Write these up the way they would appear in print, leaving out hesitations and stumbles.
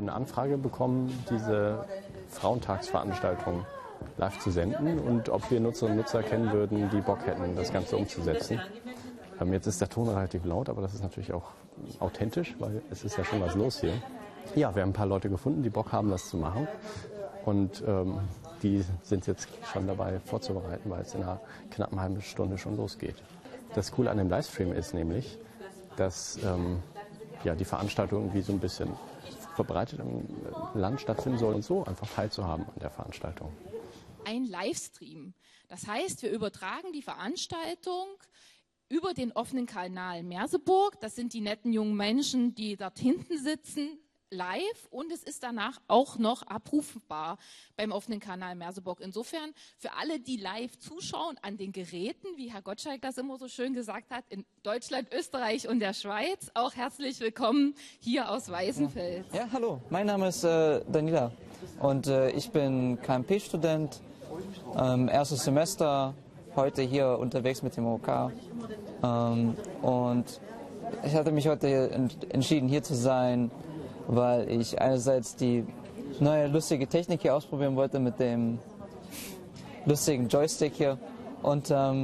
eine Anfrage bekommen, diese Frauentagsveranstaltung live zu senden und ob wir Nutzerinnen und Nutzer kennen würden, die Bock hätten, das Ganze umzusetzen. Jetzt ist der Ton relativ laut, aber das ist natürlich auch authentisch, weil es ist ja schon was los hier. Ja, wir haben ein paar Leute gefunden, die Bock haben, das zu machen. Und die sind jetzt schon dabei vorzubereiten, weil es in einer knappen halben Stunde schon losgeht. Das Coole an dem Livestream ist nämlich, dass die Veranstaltung irgendwie so ein bisschen verbreitet im Land stattfinden soll und so einfach teilzuhaben an der Veranstaltung. Ein Livestream. Das heißt, wir übertragen die Veranstaltung über den offenen Kanal Merseburg. Das sind die netten jungen Menschen, die dort hinten sitzen, live, und es ist danach auch noch abrufbar beim offenen Kanal Merseburg. Insofern für alle, die live zuschauen an den Geräten, wie Herr Gottschalk das immer so schön gesagt hat, in Deutschland, Österreich und der Schweiz, auch herzlich willkommen hier aus Weißenfels. Ja, hallo, mein Name ist Daniela und ich bin KMP-Student, erstes Semester, heute hier unterwegs mit dem OK. Und ich hatte mich heute entschieden, hier zu sein, weil ich einerseits die neue lustige Technik hier ausprobieren wollte mit dem lustigen Joystick hier und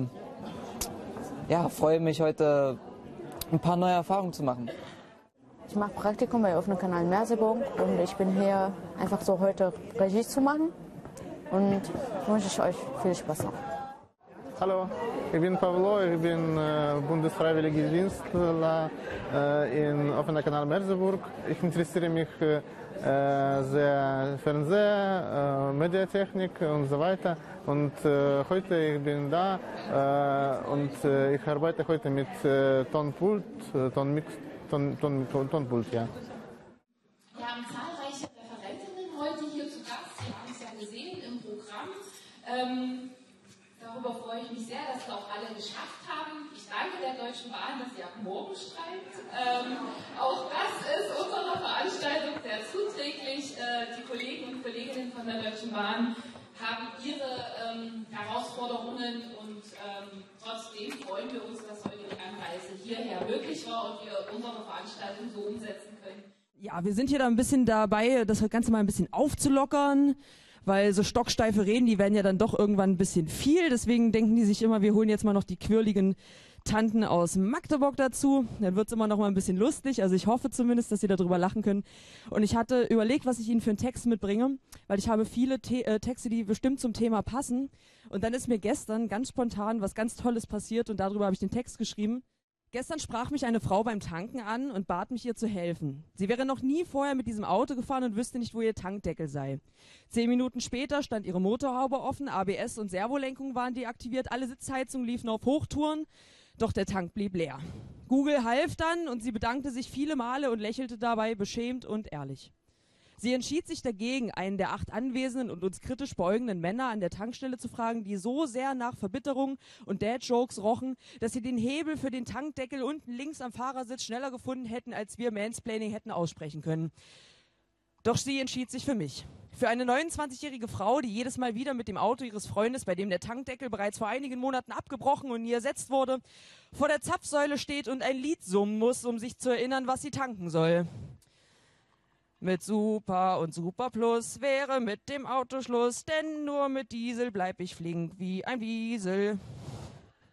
freue mich heute ein paar neue Erfahrungen zu machen. Ich mache Praktikum bei offenen Kanal Merseburg und ich bin hier einfach so heute Regie zu machen und wünsche ich euch viel Spaß noch. Hallo, ich bin Pavlo, ich bin Bundesfreiwilligendienstler in offener Kanal Merseburg. Ich interessiere mich sehr Fernseher, Mediatechnik und so weiter. Und heute ich bin da und ich arbeite heute mit Tonpult, Tonpult, ja. Wir haben zahlreiche Referentinnen heute hier zu Gast. Sie haben es ja gesehen im Programm. Darüber freue ich mich sehr, dass wir auch alle geschafft haben. Ich danke der Deutschen Bahn, dass sie ab morgen streikt. Auch das ist unserer Veranstaltung sehr zuträglich. Die Kollegen und Kolleginnen von der Deutschen Bahn haben ihre Herausforderungen und trotzdem freuen wir uns, dass heute die Anreise hierher möglich war und wir unsere Veranstaltung so umsetzen können. Ja, wir sind hier da ein bisschen dabei, das Ganze mal ein bisschen aufzulockern. Weil so stocksteife Reden, die werden ja dann doch irgendwann ein bisschen viel. Deswegen denken die sich immer, wir holen jetzt mal noch die quirligen Tanten aus Magdeburg dazu. Dann wird es immer noch mal ein bisschen lustig. Also ich hoffe zumindest, dass Sie darüber lachen können. Und ich hatte überlegt, was ich Ihnen für einen Text mitbringe, weil ich habe viele Texte, die bestimmt zum Thema passen. Und dann ist mir gestern ganz spontan was ganz Tolles passiert und darüber habe ich den Text geschrieben. Gestern sprach mich eine Frau beim Tanken an und bat mich, ihr zu helfen. Sie wäre noch nie vorher mit diesem Auto gefahren und wüsste nicht, wo ihr Tankdeckel sei. 10 Minuten später stand ihre Motorhaube offen, ABS und Servolenkung waren deaktiviert, alle Sitzheizungen liefen auf Hochtouren, doch der Tank blieb leer. Google half dann und sie bedankte sich viele Male und lächelte dabei beschämt und ehrlich. Sie entschied sich dagegen, einen der 8 anwesenden und uns kritisch beäugenden Männer an der Tankstelle zu fragen, die so sehr nach Verbitterung und Dad-Jokes rochen, dass sie den Hebel für den Tankdeckel unten links am Fahrersitz schneller gefunden hätten, als wir Mansplaining hätten aussprechen können. Doch sie entschied sich für mich. Für eine 29-jährige Frau, die jedes Mal wieder mit dem Auto ihres Freundes, bei dem der Tankdeckel bereits vor einigen Monaten abgebrochen und nie ersetzt wurde, vor der Zapfsäule steht und ein Lied summen muss, um sich zu erinnern, was sie tanken soll. Mit Super und Super Plus wäre mit dem Auto Schluss, denn nur mit Diesel bleib ich flink wie ein Wiesel.